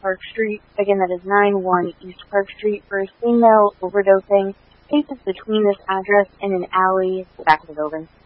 Park Street. Again, that is 91 East Park Street for a female overdosing. Spaces between this address and an alley at the back of the building.